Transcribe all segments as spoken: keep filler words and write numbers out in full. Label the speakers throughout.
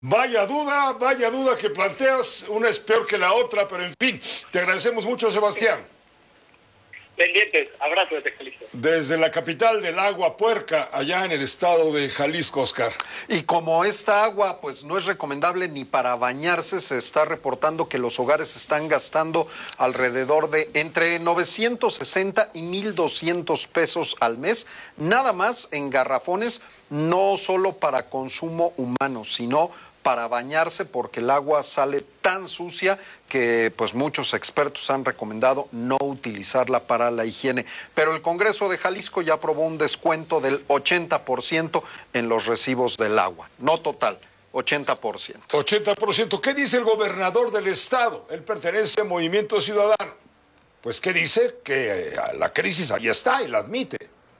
Speaker 1: Vaya duda, vaya duda que planteas, una es peor que la otra, pero en fin, te agradecemos mucho, Sebastián.
Speaker 2: Pendientes, abrazo desde Jalisco.
Speaker 1: Desde la capital del agua puerca, allá en el estado de Jalisco, Oscar.
Speaker 3: Y como esta agua pues no es recomendable ni para bañarse, se está reportando que los hogares están gastando alrededor de entre novecientos sesenta y mil doscientos pesos al mes, nada más en garrafones, no solo para consumo humano, sino para bañarse, porque el agua sale tan sucia que pues muchos expertos han recomendado no utilizarla para la higiene. Pero el Congreso de Jalisco ya aprobó un descuento del ochenta por ciento en los recibos del agua, no total, ochenta por ciento.
Speaker 1: ochenta por ciento. ¿Qué dice el gobernador del estado? Él pertenece al Movimiento Ciudadano. Pues ¿qué dice? Que la crisis ahí está y la admite.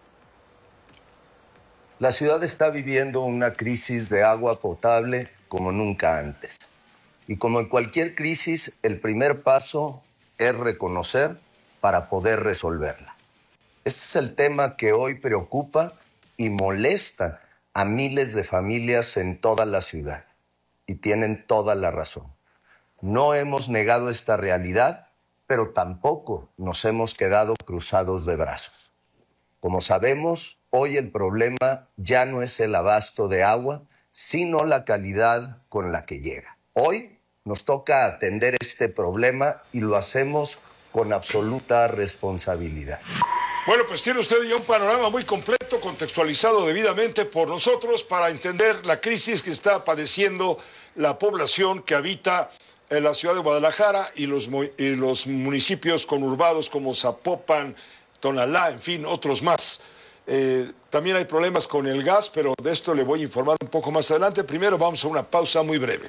Speaker 4: La ciudad está viviendo una crisis de agua potable como nunca antes. Y como en cualquier crisis, el primer paso es reconocer para poder resolverla. Este es el tema que hoy preocupa y molesta a miles de familias en toda la ciudad. Y tienen toda la razón. No hemos negado esta realidad, pero tampoco nos hemos quedado cruzados de brazos. Como sabemos, hoy el problema ya no es el abasto de agua, sino la calidad con la que llega. Hoy nos toca atender este problema y lo hacemos con absoluta responsabilidad.
Speaker 1: Bueno, pues tiene usted ya un panorama muy completo, contextualizado debidamente por nosotros para entender la crisis que está padeciendo la población que habita en la ciudad de Guadalajara y los, y los municipios conurbados como Zapopan, Tonalá, en fin, otros más. Eh, también hay problemas con el gas, pero de esto le voy a informar un poco más adelante. Primero vamos a una pausa muy breve.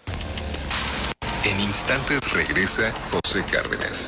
Speaker 5: En instantes regresa José Cárdenas.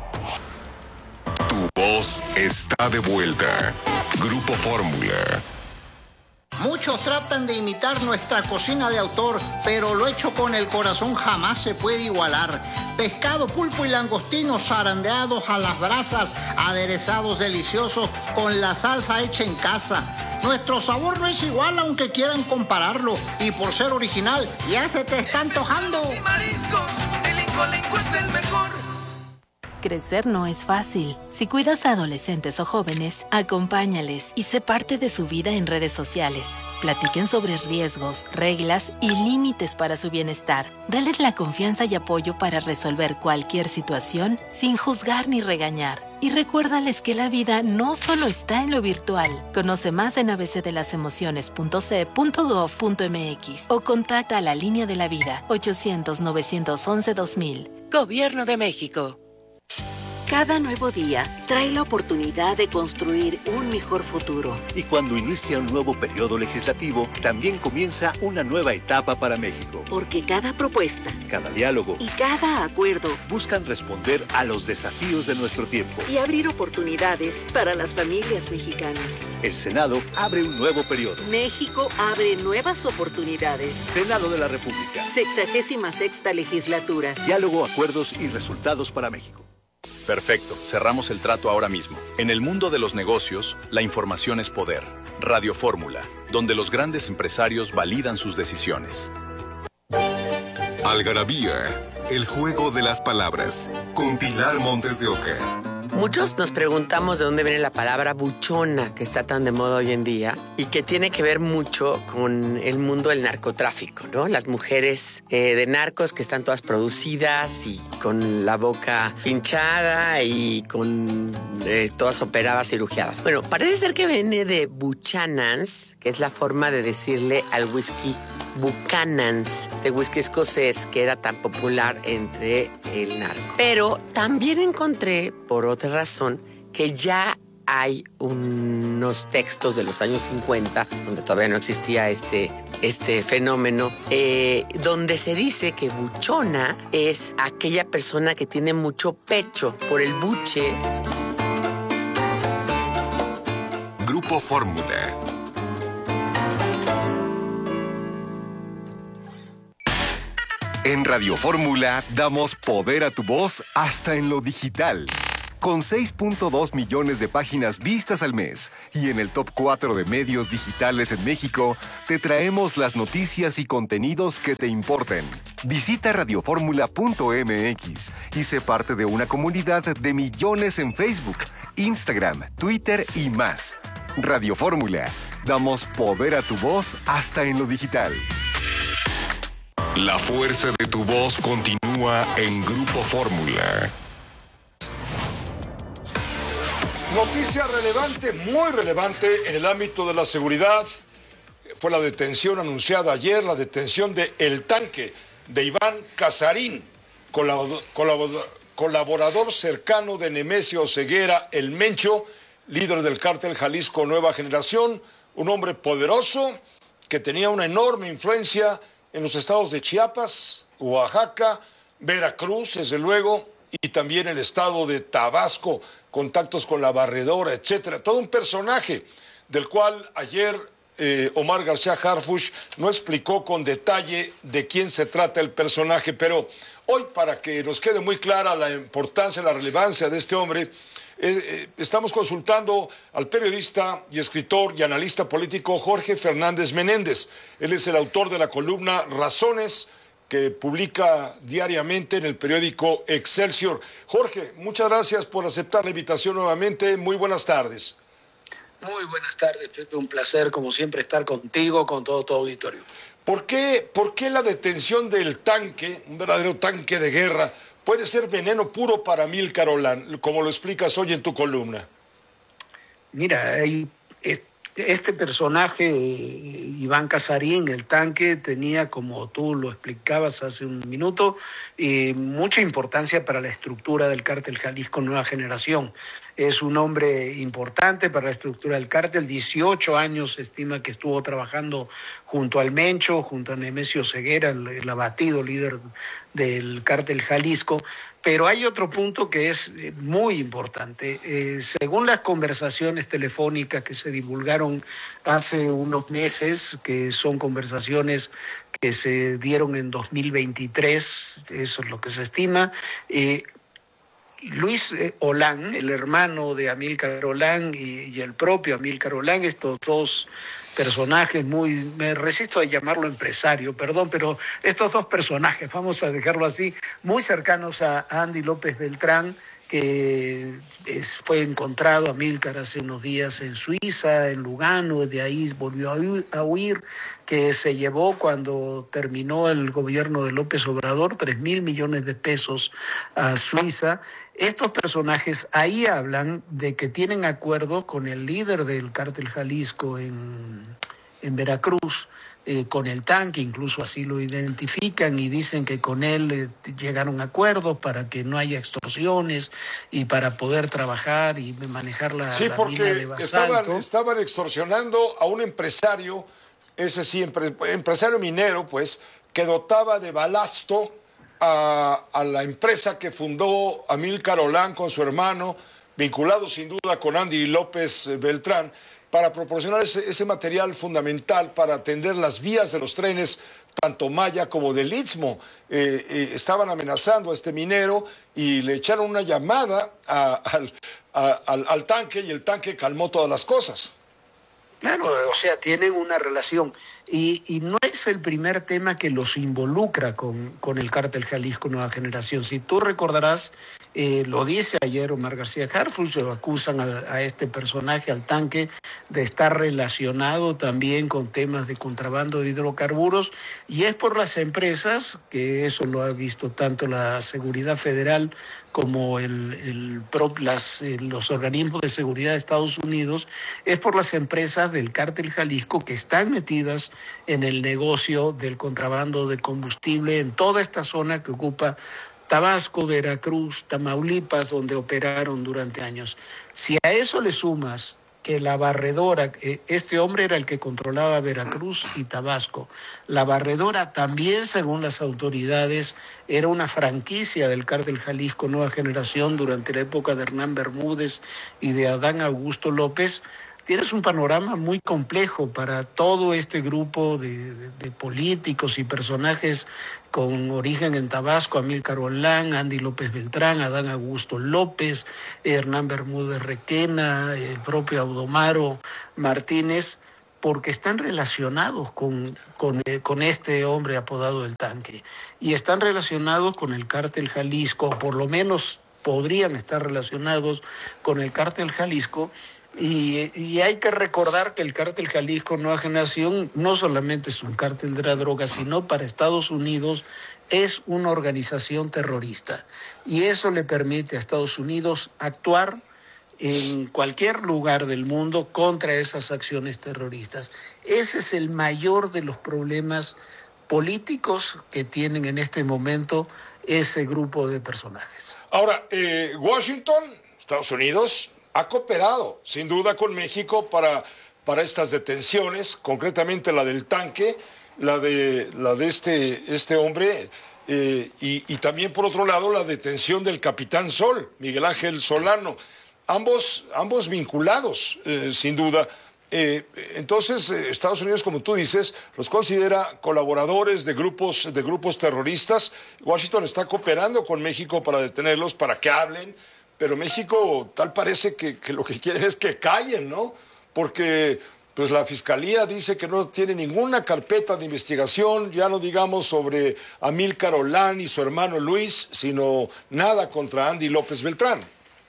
Speaker 5: Tu voz está de vuelta. Grupo Fórmula.
Speaker 6: Muchos tratan de imitar nuestra cocina de autor, pero lo hecho con el corazón jamás se puede igualar. Pescado, pulpo y langostinos zarandeados a las brasas, aderezados deliciosos con la salsa hecha en casa. Nuestro sabor no es igual aunque quieran compararlo, y por ser original ya se te está antojando.
Speaker 7: Y mariscos, el Incolenco es el mejor.
Speaker 8: Crecer no es fácil. Si cuidas a adolescentes o jóvenes, acompáñales y sé parte de su vida en redes sociales. Platiquen sobre riesgos, reglas y límites para su bienestar. Dales la confianza y apoyo para resolver cualquier situación sin juzgar ni regañar. Y recuérdales que la vida no solo está en lo virtual. Conoce más en a b c de las emociones punto c e punto gov punto m x o contacta a la Línea de la Vida ochocientos, novecientos once, dos mil.
Speaker 9: Gobierno de México.
Speaker 10: Cada nuevo día trae la oportunidad de construir un mejor futuro.
Speaker 11: Y cuando inicia un nuevo periodo legislativo, también comienza una nueva etapa para México.
Speaker 10: Porque cada propuesta,
Speaker 11: cada diálogo
Speaker 10: y cada acuerdo
Speaker 11: buscan responder a los desafíos de nuestro tiempo
Speaker 10: y abrir oportunidades para las familias mexicanas.
Speaker 11: El Senado abre un nuevo periodo.
Speaker 10: México abre nuevas oportunidades.
Speaker 11: Senado de la República.
Speaker 10: Sexagésima sexta legislatura.
Speaker 11: Diálogo, acuerdos y resultados para México.
Speaker 12: Perfecto, cerramos el trato ahora mismo. En el mundo de los negocios, la información es poder. Radio Fórmula, donde los grandes empresarios validan sus decisiones.
Speaker 5: Algarabía, el juego de las palabras, con Pilar Montes de Oca.
Speaker 9: Muchos nos preguntamos de dónde viene la palabra buchona, que está tan de moda hoy en día, y que tiene que ver mucho con el mundo del narcotráfico, ¿no? Las mujeres eh, de narcos que están todas producidas y con la boca hinchada y con eh, todas operadas, cirugiadas. Bueno, parece ser que viene de Buchanans, que es la forma de decirle al whisky Buchanan's, de whisky escocés, que era tan popular entre el narco. Pero también encontré, por otra razón, que ya hay unos textos de los años cincuenta, donde todavía no existía este, este fenómeno, eh, donde se dice que buchona es aquella persona que tiene mucho pecho por el buche.
Speaker 5: Grupo Fórmula. En Radio Fórmula damos poder a tu voz hasta en lo digital.
Speaker 13: Con seis punto dos millones de páginas vistas al mes y en el top cuatro de medios digitales en México, te traemos las noticias y contenidos que te importen. Visita radioformula punto m x y sé parte de una comunidad de millones en Facebook, Instagram, Twitter y más. Radio Fórmula. Damos poder a tu voz hasta en lo digital.
Speaker 5: La fuerza de tu voz continúa en Grupo Fórmula.
Speaker 1: Noticia relevante, muy relevante en el ámbito de la seguridad. Fue la detención anunciada ayer, la detención de El Tanque, de Iván Casarín, colaborador, colaborador, colaborador cercano de Nemesio Ceguera, el Mencho, líder del cártel Jalisco Nueva Generación, un hombre poderoso que tenía una enorme influencia en los estados de Chiapas, Oaxaca, Veracruz, desde luego, y también el estado de Tabasco, contactos con la barredora, etcétera. Todo un personaje del cual ayer eh, Omar García Harfuch no explicó con detalle de quién se trata el personaje, pero hoy, para que nos quede muy clara la importancia, la relevancia de este hombre, eh, eh, estamos consultando al periodista y escritor y analista político Jorge Fernández Menéndez. Él es el autor de la columna Razones, que publica diariamente en el periódico Excelsior. Jorge, muchas gracias por aceptar la invitación nuevamente. Muy buenas tardes.
Speaker 14: Muy buenas tardes, Pepe. Un placer, como siempre, estar contigo, con todo tu auditorio.
Speaker 1: ¿Por qué, por qué la detención del tanque, un verdadero tanque de guerra, puede ser veneno puro para Amílcar Olán, como lo explicas hoy en tu columna?
Speaker 14: Mira, hay... Este personaje, Iván Casarín, el tanque, tenía, como tú lo explicabas hace un minuto, eh, mucha importancia para la estructura del cártel Jalisco Nueva Generación. Es un hombre importante para la estructura del cártel. dieciocho años se estima que estuvo trabajando junto al Mencho, junto a Nemesio Ceguera, el, el abatido líder del cártel Jalisco. Pero hay otro punto que es muy importante. Eh, según las conversaciones telefónicas que se divulgaron hace unos meses, que son conversaciones que se dieron en dos mil veintitrés, eso es lo que se estima, eh, Luis Olán, el hermano de Amílcar Olán y, y el propio Amílcar Olán, estos dos personajes muy, me resisto a llamarlo empresario, perdón, pero estos dos personajes, vamos a dejarlo así, muy cercanos a Andy López Beltrán, que es, fue encontrado Amílcar hace unos días en Suiza, en Lugano, de ahí volvió a huir, a huir, que se llevó cuando terminó el gobierno de López Obrador tres mil millones de pesos a Suiza. Estos personajes ahí hablan de que tienen acuerdos con el líder del cártel Jalisco en, en Veracruz, eh, con el tanque, incluso así lo identifican y dicen que con él eh, llegaron a acuerdos para que no haya extorsiones y para poder trabajar y manejar la,
Speaker 1: sí,
Speaker 14: la
Speaker 1: porque
Speaker 14: mina de basalto.
Speaker 1: Estaban, estaban extorsionando a un empresario, ese sí, empre, empresario minero, pues, que dotaba de balasto A, a la empresa que fundó Amílcar Olán con su hermano, vinculado sin duda con Andy López Beltrán, para proporcionar ese, ese material fundamental para atender las vías de los trenes, tanto Maya como del Istmo. Eh, eh, estaban amenazando a este minero y le echaron una llamada a, al, a, al, al tanque, y el tanque calmó todas las cosas.
Speaker 14: Claro, o sea, tienen una relación. Y, y no es el primer tema que los involucra con, con el cártel Jalisco Nueva Generación. Si tú recordarás, eh, lo dice ayer Omar García Harfuch, lo acusan a, a este personaje, al tanque, de estar relacionado también con temas de contrabando de hidrocarburos, y es por las empresas, que eso lo ha visto tanto la Seguridad Federal como el, el, las, los organismos de seguridad de Estados Unidos, es por las empresas del cártel Jalisco que están metidas en el negocio del contrabando de combustible en toda esta zona que ocupa Tabasco, Veracruz, Tamaulipas, donde operaron durante años. Si a eso le sumas que la barredora, este hombre era el que controlaba Veracruz y Tabasco, la barredora también, según las autoridades, era una franquicia del cártel Jalisco Nueva Generación durante la época de Hernán Bermúdez y de Adán Augusto López. tienes un panorama muy complejo para todo este grupo de, de, de políticos y personajes con origen en Tabasco: Amílcar Olán, Andy López Beltrán, Adán Augusto López, Hernán Bermúdez Requena, el propio Audomaro Martínez, porque están relacionados con, con, eh, con este hombre apodado El Tanque, y están relacionados con el cártel Jalisco, o por lo menos podrían estar relacionados con el cártel Jalisco, y, y hay que recordar que el cártel Jalisco Nueva Generación no solamente es un cártel de la droga, sino para Estados Unidos es una organización terrorista, y eso le permite a Estados Unidos actuar en cualquier lugar del mundo contra esas acciones terroristas. Ese es el mayor de los problemas políticos que tienen en este momento ese grupo de personajes.
Speaker 1: Ahora, eh, Washington, Estados Unidos, ha cooperado sin duda con México para, para estas detenciones, concretamente la del Tanque, la de, la de este, este hombre, eh, y, y también por otro lado la detención del Capitán Sol, Miguel Ángel Solano. Ambos, ambos vinculados, eh, sin duda. Eh, entonces, eh, Estados Unidos, como tú dices, los considera colaboradores de grupos, de grupos terroristas. Washington está cooperando con México para detenerlos, para que hablen, pero México tal parece que, que lo que quiere es que callen, ¿no? Porque pues la Fiscalía dice que no tiene ninguna carpeta de investigación, ya no digamos sobre Amílcar Olán y su hermano Luis, sino nada contra Andy López Beltrán.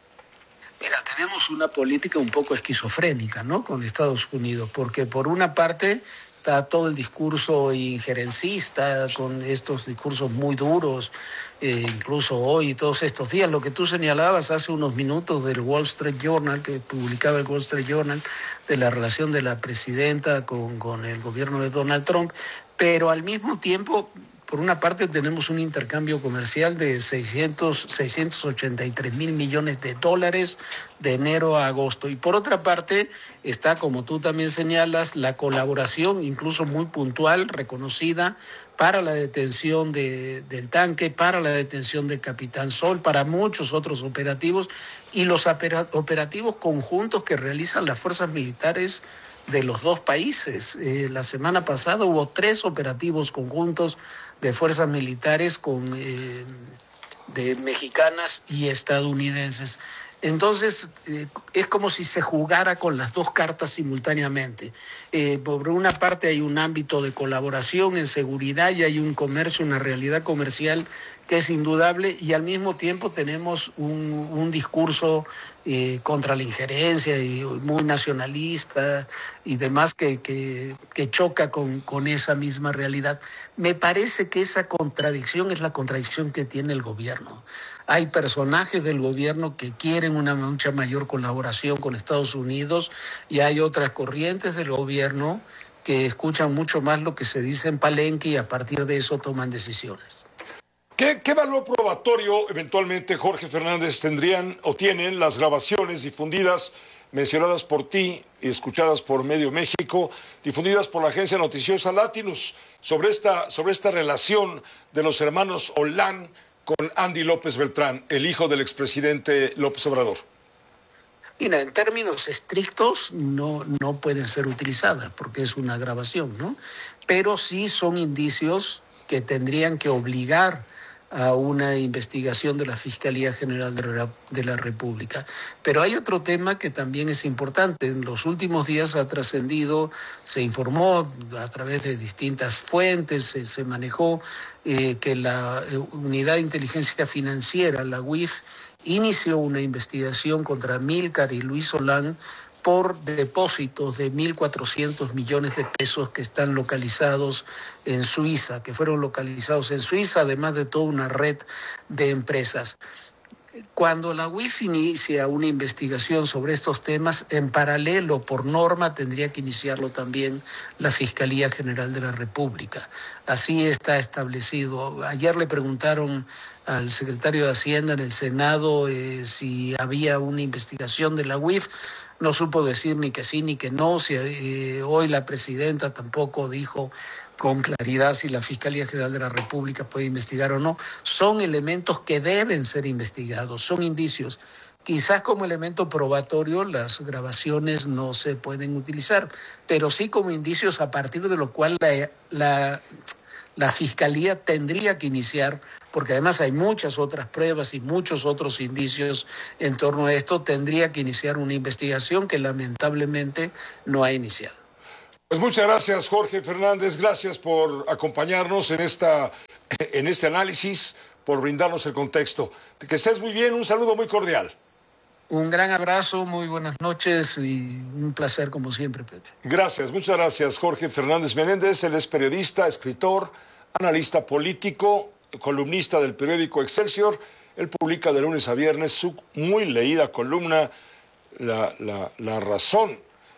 Speaker 14: Mira, tenemos una política un poco esquizofrénica, ¿no?, con Estados Unidos, porque por una parte está todo el discurso injerencista, con estos discursos muy duros, eh, incluso hoy y todos estos días, lo que tú señalabas hace unos minutos del Wall Street Journal, que publicaba el Wall Street Journal, de la relación de la presidenta con, con el gobierno de Donald Trump, pero al mismo tiempo, por una parte, tenemos un intercambio comercial de seiscientos, seiscientos ochenta y tres mil millones de dólares de enero a agosto. Y por otra parte, está, como tú también señalas, la colaboración, incluso muy puntual, reconocida, para la detención de, del Tanque, para la detención del Capitán Sol, para muchos otros operativos, y los operativos conjuntos que realizan las fuerzas militares de los dos países. Eh, la semana pasada hubo tres operativos conjuntos de fuerzas militares con, eh, de mexicanas y estadounidenses. Entonces, eh, es como si se jugara con las dos cartas simultáneamente. Eh, por una parte hay un ámbito de colaboración en seguridad y hay un comercio, una realidad comercial que es indudable, y al mismo tiempo tenemos un, un discurso eh, contra la injerencia y muy nacionalista y demás que, que, que choca con, con esa misma realidad. Me parece que esa contradicción es la contradicción que tiene el gobierno. Hay personajes del gobierno que quieren una mucha mayor colaboración con Estados Unidos, y hay otras corrientes del gobierno que escuchan mucho más lo que se dice en Palenque y a partir de eso toman decisiones.
Speaker 1: ¿Qué, ¿Qué valor probatorio eventualmente, Jorge Fernández, tendrían o tienen las grabaciones difundidas, mencionadas por ti y escuchadas por Medio México, difundidas por la agencia noticiosa Latinus, sobre esta, sobre esta relación de los hermanos Olán con Andy López Beltrán, el hijo del expresidente López Obrador?
Speaker 14: Mira, en términos estrictos no, no pueden ser utilizadas porque es una grabación, ¿no? Pero sí son indicios que tendrían que obligar a una investigación de la Fiscalía General de la, de la República. Pero hay otro tema que también es importante. En los últimos días ha trascendido, se informó a través de distintas fuentes, se, se manejó eh, que la eh, Unidad de Inteligencia Financiera, la U I F, inició una investigación contra Amílcar y Luis Olán por depósitos de mil cuatrocientos millones de pesos que están localizados en Suiza, que fueron localizados en Suiza, además de toda una red de empresas. Cuando la U I F inicia una investigación sobre estos temas, en paralelo, por norma, tendría que iniciarlo también la Fiscalía General de la República. Así está establecido. Ayer le preguntaron al secretario de Hacienda en el Senado eh, si había una investigación de la U I F. No supo decir ni que sí ni que no. Si, eh, hoy la presidenta tampoco dijo con claridad si la Fiscalía General de la República puede investigar o no. Son elementos que deben ser investigados, son indicios. Quizás como elemento probatorio las grabaciones no se pueden utilizar, pero sí como indicios a partir de lo cual la, la, la Fiscalía tendría que iniciar, porque además hay muchas otras pruebas y muchos otros indicios en torno a esto, tendría que iniciar una investigación que lamentablemente no ha iniciado.
Speaker 1: Pues muchas gracias, Jorge Fernández, gracias por acompañarnos en, esta, en este análisis, por brindarnos el contexto. Que estés muy bien, un saludo muy cordial.
Speaker 14: Un gran abrazo, muy buenas noches y un placer como siempre, Pepe.
Speaker 1: Gracias, muchas gracias, Jorge Fernández Menéndez. Él es periodista, escritor, analista político, columnista del periódico Excelsior. Él publica de lunes a viernes su muy leída columna, La, la, la Razón.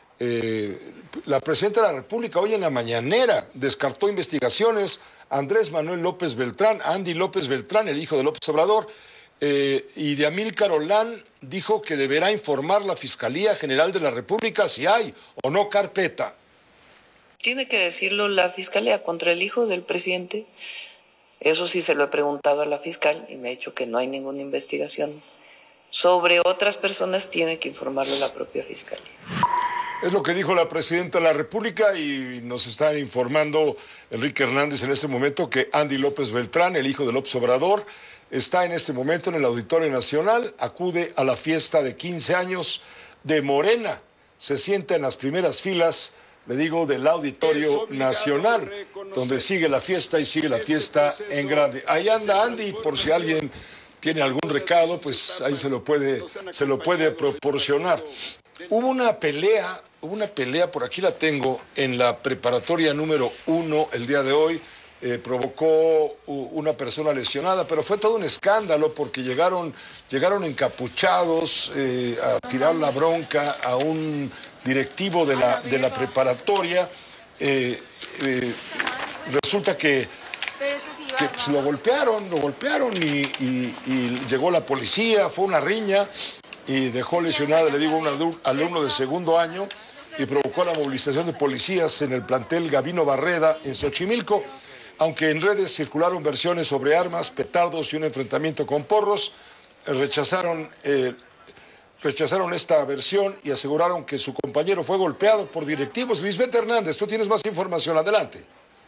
Speaker 1: Eh, la presidenta de la República hoy en la mañanera descartó investigaciones a Andrés Manuel López Beltrán, a Andy López Beltrán, el hijo de López Obrador, eh, y de Amílcar Olán dijo que deberá informar la Fiscalía General de la República si hay o no carpeta.
Speaker 15: Tiene que decirlo la Fiscalía contra el hijo del presidente. Eso sí se lo he preguntado a la fiscal y me ha dicho que no hay ninguna investigación. Sobre otras personas tiene que informarlo la propia Fiscalía.
Speaker 1: Es lo que dijo la presidenta de la República y nos está informando Enrique Hernández en este momento que Andy López Beltrán, el hijo de López Obrador, está en este momento en el Auditorio Nacional, acude a la fiesta de quince años de Morena, se sienta en las primeras filas, le digo, del Auditorio Nacional, donde sigue la fiesta y sigue la fiesta en grande. Ahí anda Andy, por si alguien tiene algún recado, pues ahí se lo puede, se lo puede proporcionar. Hubo una pelea, hubo una pelea, por aquí la tengo, en la preparatoria número uno el día de hoy. Eh, provocó una persona lesionada, pero fue todo un escándalo porque llegaron, llegaron encapuchados eh, a tirar la bronca a un directivo de la, de la preparatoria. Eh, eh, resulta que, que pues, lo golpearon, lo golpearon y, y, y llegó la policía, fue una riña y dejó lesionado, le digo, a un alumno de segundo año y provocó la movilización de policías en el plantel Gabino Barreda en Xochimilco. Aunque en redes circularon versiones sobre armas, petardos y un enfrentamiento con porros, rechazaron, eh, rechazaron esta versión y aseguraron que su compañero fue golpeado por directivos. Lisbeth Hernández, tú tienes más información, adelante.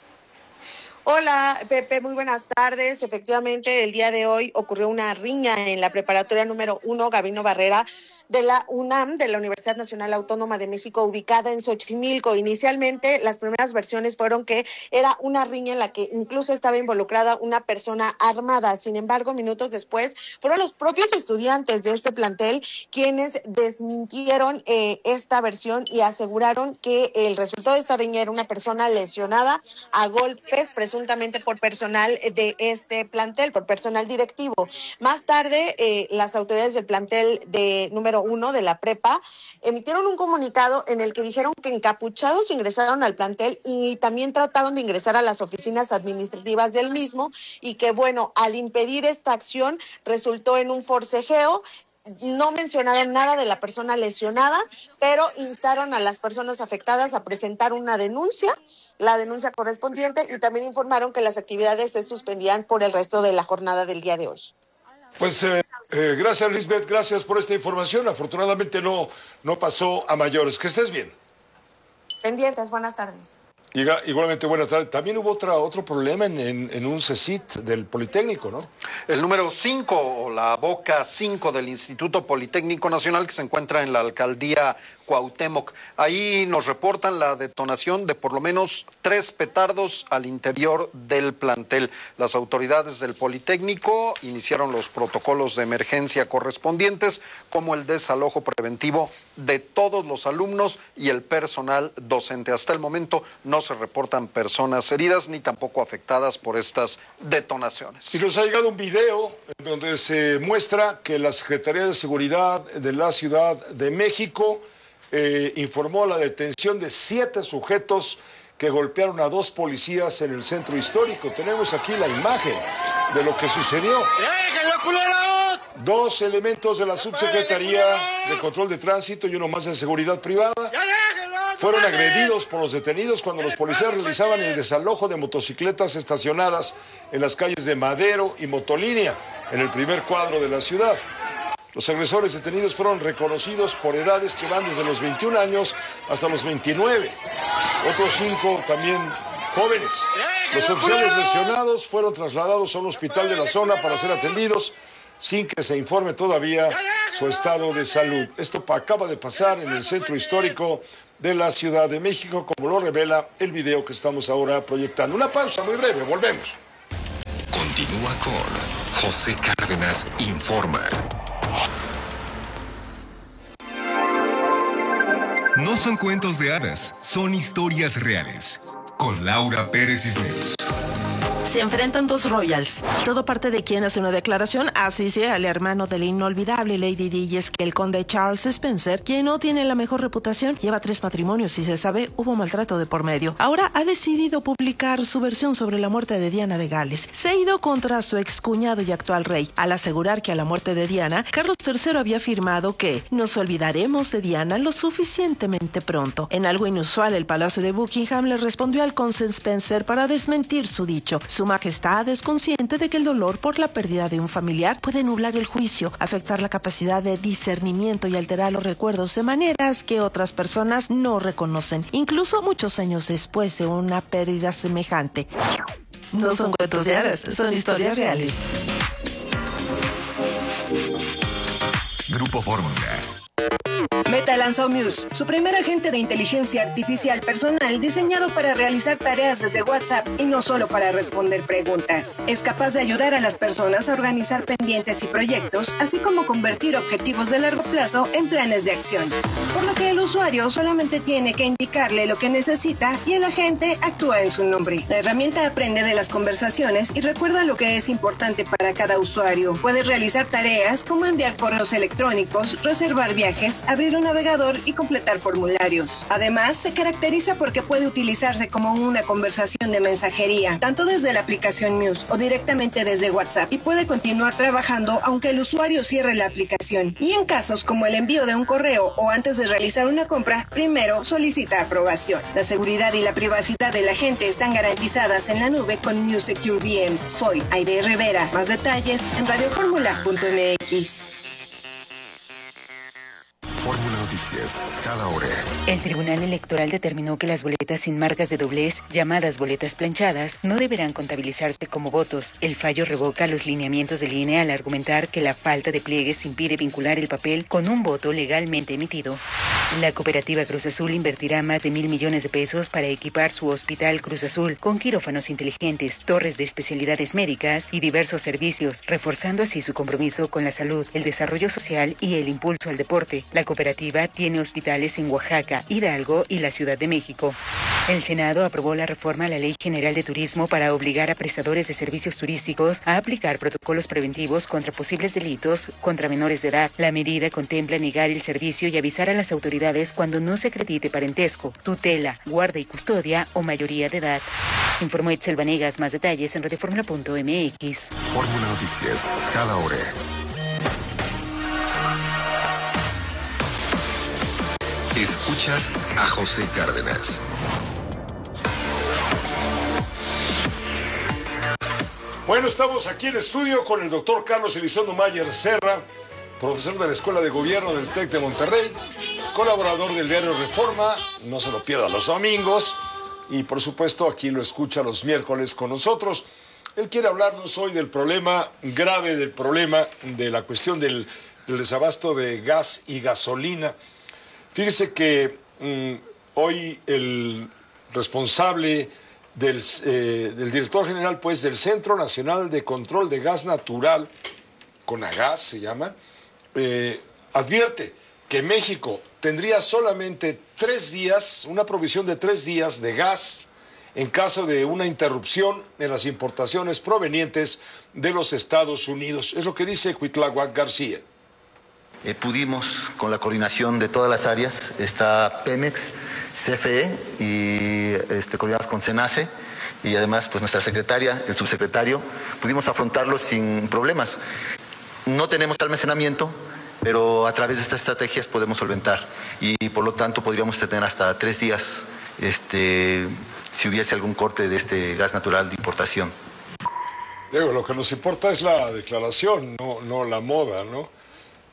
Speaker 16: Hola, Pepe, muy buenas tardes. Efectivamente, el día de hoy ocurrió una riña en la preparatoria número uno, Gabino Barrera, de la UNAM, de la Universidad Nacional Autónoma de México, ubicada en Xochimilco. Inicialmente, las primeras versiones fueron que era una riña en la que incluso estaba involucrada una persona armada. Sin embargo, minutos después, fueron los propios estudiantes de este plantel quienes desmintieron eh, esta versión y aseguraron que el resultado de esta riña era una persona lesionada a golpes, presuntamente por personal de este plantel, por personal directivo. Más tarde, eh, las autoridades del plantel de número uno de la prepa emitieron un comunicado en el que dijeron que encapuchados ingresaron al plantel y también trataron de ingresar a las oficinas administrativas del mismo y que, bueno, al impedir esta acción resultó en un forcejeo. No mencionaron nada de la persona lesionada, pero instaron a las personas afectadas a presentar una denuncia, la denuncia correspondiente, y también informaron que las actividades se suspendían por el resto de la jornada del día de hoy.
Speaker 1: Pues eh, eh, gracias, Lisbeth, gracias por esta información. Afortunadamente no, no pasó a mayores. Que estés bien.
Speaker 16: Pendientes, buenas tardes.
Speaker 1: Igualmente, buenas tardes. También hubo otra, otro problema en, en, en un CECIT del Politécnico, ¿no?
Speaker 3: El número cinco, o la boca cinco del Instituto Politécnico Nacional, que se encuentra en la alcaldía Cuauhtémoc. Ahí nos reportan la detonación de por lo menos tres petardos al interior del plantel. Las autoridades del Politécnico iniciaron los protocolos de emergencia correspondientes, como el desalojo preventivo de todos los alumnos y el personal docente. Hasta el momento no se reportan personas heridas ni tampoco afectadas por estas detonaciones.
Speaker 1: Y nos ha llegado un video en donde se muestra que la Secretaría de Seguridad de la Ciudad de México eh, informó la detención de siete sujetos que golpearon a dos policías en el centro histórico. Tenemos aquí la imagen de lo que sucedió. Dos elementos de la Subsecretaría de Control de Tránsito y uno más de Seguridad Privada fueron agredidos por los detenidos cuando los policías realizaban el desalojo de motocicletas estacionadas en las calles de Madero y Motolínea, en el primer cuadro de la ciudad. Los agresores detenidos fueron reconocidos por edades que van desde los veintiún años hasta los veintinueve. Otros cinco también jóvenes. Los oficiales lesionados fueron trasladados a un hospital de la zona para ser atendidos sin que se informe todavía su estado de salud. Esto acaba de pasar en el centro histórico de la Ciudad de México, como lo revela el video que estamos ahora proyectando. Una pausa muy breve, volvemos.
Speaker 5: Continúa con José Cárdenas Informa.
Speaker 13: No son cuentos de hadas, son historias reales. Con Laura Pérez Cisneros.
Speaker 17: Se enfrentan dos royals. Todo parte de quien hace una declaración, así sea el hermano del inolvidable Lady Di, y es que el conde Charles Spencer, quien no tiene la mejor reputación, lleva tres matrimonios y se sabe hubo maltrato de por medio. Ahora ha decidido publicar su versión sobre la muerte de Diana de Gales. Se ha ido contra su excuñado y actual rey, al asegurar que a la muerte de Diana, Carlos tercero había afirmado que nos olvidaremos de Diana lo suficientemente pronto. En algo inusual, el Palacio de Buckingham le respondió al conde Spencer para desmentir su dicho. Su Majestad es consciente de que el dolor por la pérdida de un familiar puede nublar el juicio, afectar la capacidad de discernimiento y alterar los recuerdos de maneras que otras personas no reconocen, incluso muchos años después de una pérdida semejante. No son cuentos de hadas, son historias reales.
Speaker 13: Grupo Fórmula.
Speaker 18: Meta lanzó Muse, su primer agente de inteligencia artificial personal diseñado para realizar tareas desde WhatsApp y no solo para responder preguntas. Es capaz de ayudar a las personas a organizar pendientes y proyectos, así como convertir objetivos de largo plazo en planes de acción. Por lo que el usuario solamente tiene que indicarle lo que necesita y el agente actúa en su nombre. La herramienta aprende de las conversaciones y recuerda lo que es importante para cada usuario. Puede realizar tareas como enviar correos electrónicos, reservar viajes, abrir un navegador y completar formularios. Además, se caracteriza porque puede utilizarse como una conversación de mensajería, tanto desde la aplicación Muse o directamente desde WhatsApp, y puede continuar trabajando aunque el usuario cierre la aplicación. Y en casos como el envío de un correo o antes de realizar una compra, primero solicita aprobación. La seguridad y la privacidad de la gente están garantizadas en la nube con Muse Secure V M. Soy Aide Rivera. Más detalles en radio fórmula punto m x.
Speaker 5: Fórmula Noticias, cada hora.
Speaker 19: El Tribunal Electoral determinó que las boletas sin marcas de doblez, llamadas boletas planchadas, no deberán contabilizarse como votos. El fallo revoca los lineamientos del I N E al argumentar que la falta de pliegues impide vincular el papel con un voto legalmente emitido. La cooperativa Cruz Azul invertirá más de mil millones de pesos para equipar su hospital Cruz Azul con quirófanos inteligentes, torres de especialidades médicas y diversos servicios, reforzando así su compromiso con la salud, el desarrollo social y el impulso al deporte. La cooperativa tiene hospitales en Oaxaca, Hidalgo y la Ciudad de México. El Senado aprobó la reforma a la Ley General de Turismo para obligar a prestadores de servicios turísticos a aplicar protocolos preventivos contra posibles delitos contra menores de edad. La medida contempla negar el servicio y avisar a las autoridades cuando no se acredite parentesco, tutela, guarda y custodia o mayoría de edad. Informó Itzel Vanegas. Más detalles en radio fórmula punto m x.
Speaker 5: Fórmula Noticias, cada hora. Escuchas a José Cárdenas.
Speaker 1: Bueno, estamos aquí en estudio con el doctor Carlos Elizondo Mayer Serra, profesor de la Escuela de Gobierno del TEC de Monterrey, colaborador del diario Reforma, no se lo pierda los domingos, y por supuesto aquí lo escucha los miércoles con nosotros. Él quiere hablarnos hoy del problema grave, del problema de la cuestión del, del desabasto de gas y gasolina. Fíjese que mmm, hoy el responsable del, eh, del director general pues, del Centro Nacional de Control de Gas Natural, CONAGAS se llama, eh, advierte que México tendría solamente tres días, una provisión de tres días de gas en caso de una interrupción en las importaciones provenientes de los Estados Unidos. Es lo que dice Cuitláhuac García.
Speaker 20: Eh, pudimos, con la coordinación de todas las áreas, está Pemex, C F E y este, coordinados con CENACE y además pues nuestra secretaria, el subsecretario, pudimos afrontarlo sin problemas. No tenemos almacenamiento, pero a través de estas estrategias podemos solventar y por lo tanto podríamos tener hasta tres días este, si hubiese algún corte de este gas natural de importación.
Speaker 1: Diego, lo que nos importa es la declaración, no, no la moda, ¿no?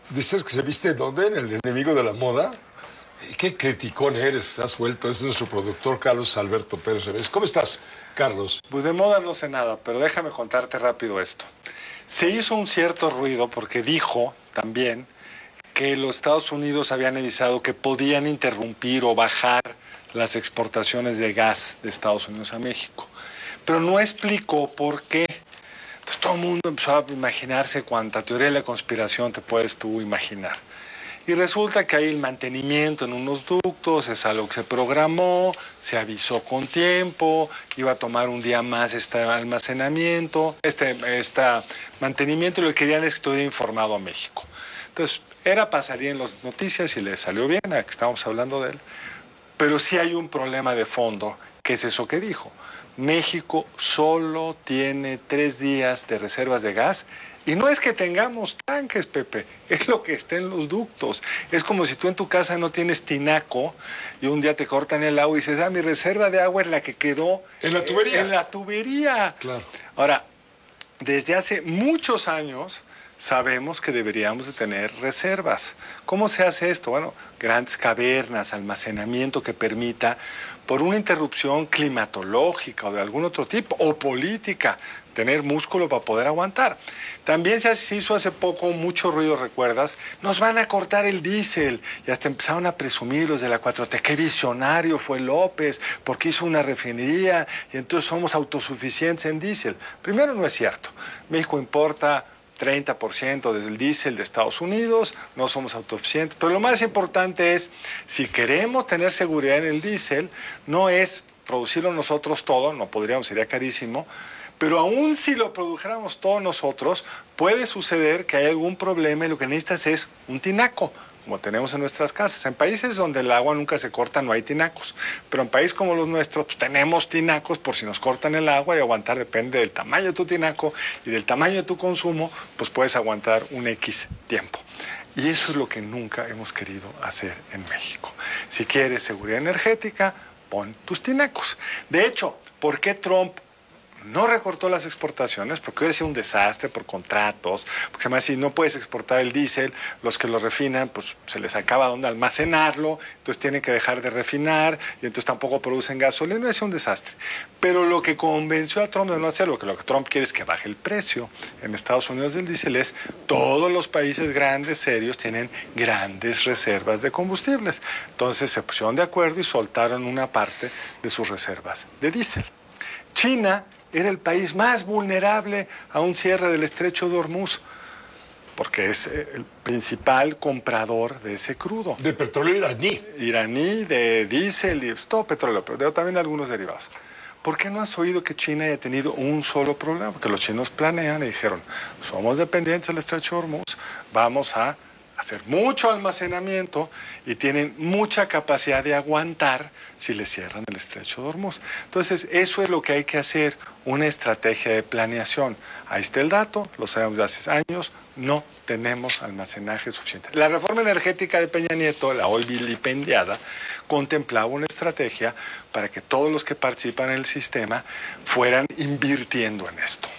Speaker 1: Dices que se viste ¿dónde? En El enemigo de la moda. ¿Y qué criticón eres? Estás vuelto. Ese es nuestro productor Carlos Alberto Pérez Revés. ¿Cómo estás, Carlos?
Speaker 21: Pues de moda no sé nada, pero déjame contarte rápido esto. Se hizo un cierto ruido porque dijo también que los Estados Unidos habían avisado que podían interrumpir o bajar las exportaciones de gas de Estados Unidos a México. Pero no explicó por qué. Entonces todo el mundo empezó a imaginarse cuánta teoría de la conspiración te puedes tú imaginar. Y resulta que hay el mantenimiento en unos ductos, es algo que se programó, se avisó con tiempo, iba a tomar un día más este almacenamiento, este, este mantenimiento, y lo que querían es que estuviera informado a México. Entonces, era pasaría en las noticias y le salió bien, a que estábamos hablando de él. Pero sí hay un problema de fondo, que es eso que dijo. México solo tiene tres días de reservas de gas. Y no es que tengamos tanques, Pepe, es lo que está en los ductos. Es como si tú en tu casa no tienes tinaco y un día te cortan el agua y dices, ah, mi reserva de agua es la que quedó
Speaker 1: en la tubería.
Speaker 21: En la tubería.
Speaker 1: Claro.
Speaker 21: Ahora, desde hace muchos años sabemos que deberíamos de tener reservas. ¿Cómo se hace esto? Bueno, grandes cavernas, almacenamiento que permita, por una interrupción climatológica o de algún otro tipo, o política, tener músculo para poder aguantar. También se hizo hace poco mucho ruido, ¿recuerdas? Nos van a cortar el diésel. Y hasta empezaron a presumir los de la cuatro T. Qué visionario fue López, porque hizo una refinería y entonces somos autosuficientes en diésel. Primero, no es cierto. México importa treinta por ciento del diésel de Estados Unidos, no somos autosuficientes. Pero lo más importante es, si queremos tener seguridad en el diésel, no es producirlo nosotros todo, no podríamos, sería carísimo. Pero aún si lo produjéramos todos nosotros, puede suceder que hay algún problema y lo que necesitas es un tinaco, como tenemos en nuestras casas. En países donde el agua nunca se corta no hay tinacos, pero en países como los nuestros pues, tenemos tinacos por si nos cortan el agua, y aguantar depende del tamaño de tu tinaco y del tamaño de tu consumo, pues puedes aguantar un X tiempo. Y eso es lo que nunca hemos querido hacer en México. Si quieres seguridad energética, pon tus tinacos. De hecho, ¿por qué Trump no recortó las exportaciones? Porque hubiera sido un desastre por contratos, porque se me hace, si no puedes exportar el diésel, los que lo refinan, pues se les acaba dónde almacenarlo, entonces tienen que dejar de refinar, y entonces tampoco producen gasolina, es un desastre. Pero lo que convenció a Trump de no hacerlo, que lo que Trump quiere es que baje el precio en Estados Unidos del diésel, es todos los países grandes, serios, tienen grandes reservas de combustibles. Entonces se pusieron de acuerdo y soltaron una parte de sus reservas de diésel. China era el país más vulnerable a un cierre del estrecho de Hormuz, porque es el principal comprador de ese crudo.
Speaker 1: De petróleo iraní.
Speaker 21: Iraní, de diésel, y todo petróleo, pero también algunos derivados. ¿Por qué no has oído que China haya tenido un solo problema? Porque los chinos planean y dijeron, somos dependientes del estrecho de Hormuz, vamos a hacer mucho almacenamiento y tienen mucha capacidad de aguantar si les cierran el estrecho de Hormuz. Entonces, eso es lo que hay que hacer, una estrategia de planeación. Ahí está el dato, lo sabemos de hace años, no tenemos almacenaje suficiente. La reforma energética de Peña Nieto, la hoy vilipendiada, contemplaba una estrategia para que todos los que participan en el sistema fueran invirtiendo en esto.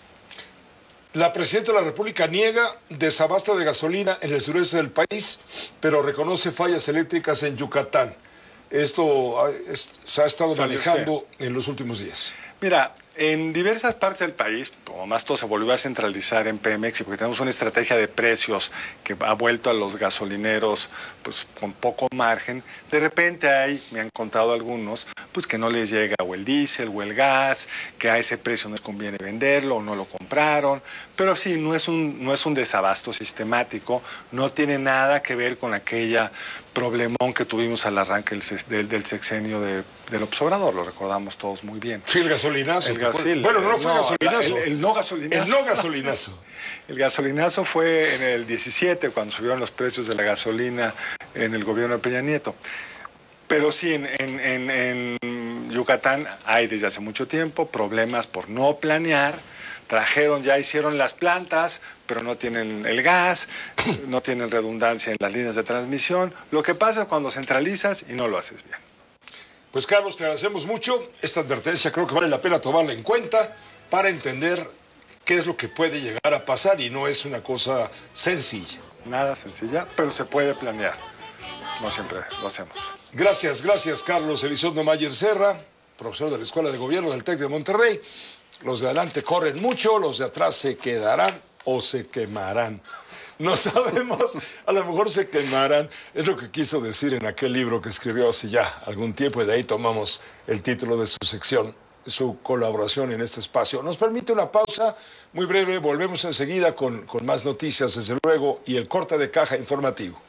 Speaker 1: La presidenta de la República niega desabasto de gasolina en el sureste del país, pero reconoce fallas eléctricas en Yucatán. Esto ha, es, se ha estado manejando en los últimos días.
Speaker 21: Mira, en diversas partes del país, como más todo se volvió a centralizar en Pemex, y porque tenemos una estrategia de precios que ha vuelto a los gasolineros pues con poco margen, de repente hay, me han contado algunos, pues que no les llega o el diésel o el gas, que a ese precio no les conviene venderlo o no lo compraron, pero sí, no es un, no es un desabasto sistemático, no tiene nada que ver con aquella problemón que tuvimos al arranque del, del, del sexenio de, del López Obrador, lo recordamos todos muy bien.
Speaker 1: Sí, el gasolinazo.
Speaker 21: El gas, sí,
Speaker 1: bueno, no fue
Speaker 21: no,
Speaker 1: gasolinazo.
Speaker 21: El, el no gasolinazo.
Speaker 1: El no gasolinazo.
Speaker 21: El gasolinazo fue en el diecisiete, cuando subieron los precios de la gasolina en el gobierno de Peña Nieto. Pero sí, en, en, en, en Yucatán hay desde hace mucho tiempo problemas por no planear. Trajeron, ya hicieron las plantas, pero no tienen el gas, no tienen redundancia en las líneas de transmisión. Lo que pasa es cuando centralizas y no lo haces bien.
Speaker 1: Pues Carlos, te agradecemos mucho. Esta advertencia creo que vale la pena tomarla en cuenta para entender qué es lo que puede llegar a pasar y no es una cosa sencilla.
Speaker 21: nada sencilla, pero se puede planear. No siempre lo hacemos.
Speaker 1: Gracias, gracias, Carlos Elizondo Mayer Serra, profesor de la Escuela de Gobierno del TEC de Monterrey. Los de adelante corren mucho, los de atrás se quedarán o se quemarán. No sabemos, a lo mejor se quemarán. Es lo que quiso decir en aquel libro que escribió hace ya algún tiempo, y de ahí tomamos el título de su sección, su colaboración en este espacio. Nos permite una pausa muy breve, volvemos enseguida con, con más noticias, desde luego, y el corte de caja informativo.